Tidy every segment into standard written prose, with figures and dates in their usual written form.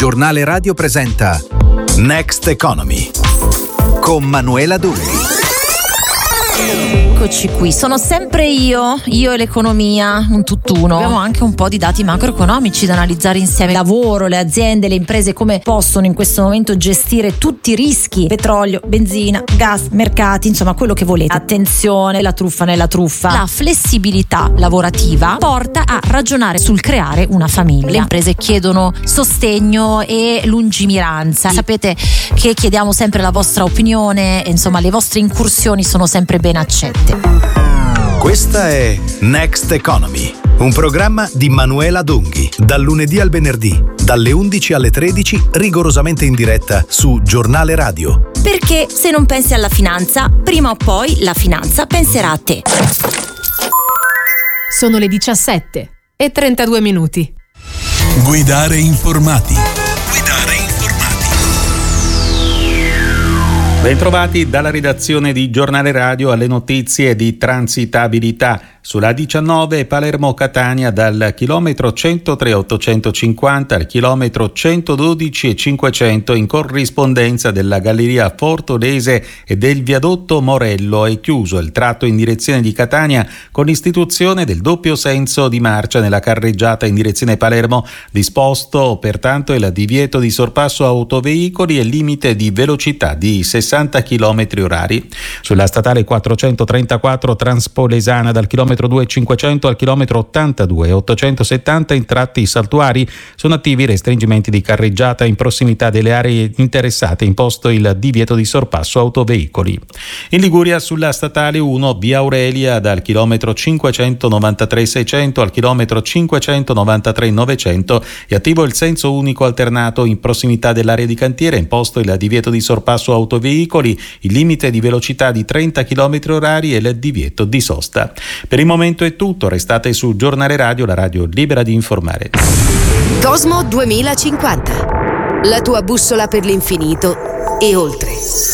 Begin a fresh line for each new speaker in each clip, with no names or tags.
Giornale Radio presenta Next Economy con Manuela Dunghi.
Eccoci qui, sono sempre io e l'economia, un tutt'uno. Abbiamo anche un po' di dati macroeconomici da analizzare insieme. Lavoro, le aziende, le imprese, come possono in questo momento gestire tutti i rischi: petrolio, benzina, gas, mercati, insomma quello che volete. Attenzione, la truffa nella truffa. La flessibilità lavorativa porta a ragionare sul creare una famiglia. Le imprese chiedono sostegno e lungimiranza. Sapete che chiediamo sempre la vostra opinione, insomma le vostre incursioni sono sempre ben accette.
Questa è Next Economy, un programma di Manuela Dunghi, dal lunedì al venerdì, dalle 11 alle 13, rigorosamente in diretta su Giornale Radio.
Perché se non pensi alla finanza, prima o poi la finanza penserà a te.
Sono le 17:32.
Guidare informati.
Bentrovati dalla redazione di Giornale Radio alle notizie di transitabilità. Sulla 19 Palermo-Catania dal chilometro 103,850 al chilometro 112,500 in corrispondenza della galleria Fortolese e del viadotto Morello è chiuso il tratto in direzione di Catania con l'istituzione del doppio senso di marcia nella carreggiata in direzione Palermo. Disposto pertanto il divieto di sorpasso autoveicoli e limite di velocità di 60 km/h. Sulla statale 434 Transpolesana dal chilometro 2,500 al chilometro 82,870 in tratti saltuari sono attivi restringimenti di carreggiata in prossimità delle aree interessate, imposto il divieto di sorpasso autoveicoli. In Liguria sulla statale 1 via Aurelia dal chilometro 593,600 al chilometro 593,900 è attivo il senso unico alternato in prossimità dell'area di cantiere, imposto il divieto di sorpasso autoveicoli, il limite di velocità di 30 km/h e il divieto di sosta. Per il momento è tutto, restate su Giornale Radio, la radio libera di informare.
Cosmo 2050, la tua bussola per l'infinito e oltre.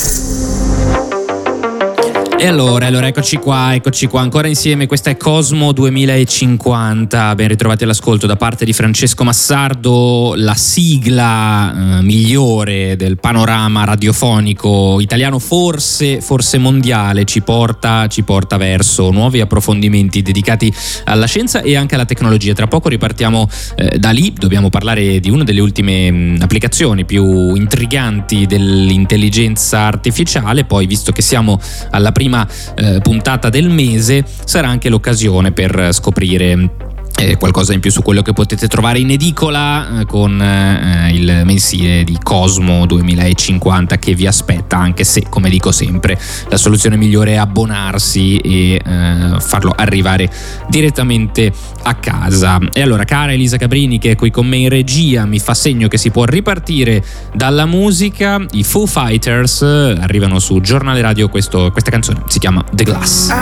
E allora eccoci qua ancora insieme. Questa è Cosmo 2050. Ben ritrovati all'ascolto da parte di Francesco Massardo, la sigla migliore del panorama radiofonico italiano, forse mondiale, ci porta verso nuovi approfondimenti dedicati alla scienza e anche alla tecnologia. Tra poco ripartiamo da lì, dobbiamo parlare di una delle ultime applicazioni più intriganti dell'intelligenza artificiale. Poi, visto che siamo alla prima puntata del mese, sarà anche l'occasione per scoprire qualcosa in più su quello che potete trovare in edicola con il mensile di Cosmo 2050 che vi aspetta, anche se, come dico sempre, la soluzione migliore è abbonarsi e farlo arrivare direttamente a casa. E allora, cara Elisa Cabrini, che è qui con me in regia, mi fa segno che si può ripartire dalla musica. I Foo Fighters arrivano su Giornale Radio, questa canzone si chiama The Glass.